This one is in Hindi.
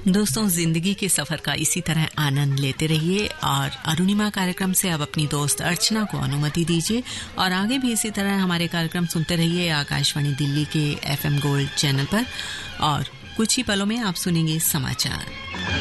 दोस्तों, जिंदगी के सफर का इसी तरह आनंद लेते रहिए और अरुणिमा कार्यक्रम से अब अपनी दोस्त अर्चना को अनुमति दीजिए और आगे भी इसी तरह हमारे कार्यक्रम सुनते रहिए आकाशवाणी दिल्ली के FM गोल्ड चैनल पर। और कुछ ही पलों में आप सुनेंगे समाचार।